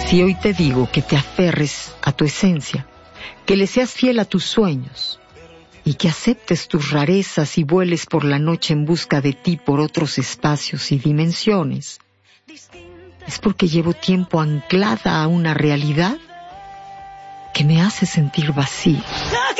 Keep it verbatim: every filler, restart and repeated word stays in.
Si hoy te digo que te aferres a tu esencia, que le seas fiel a tus sueños y que aceptes tus rarezas y vueles por la noche en busca de ti por otros espacios y dimensiones, es porque llevo tiempo anclada a una realidad que me hace sentir vacía.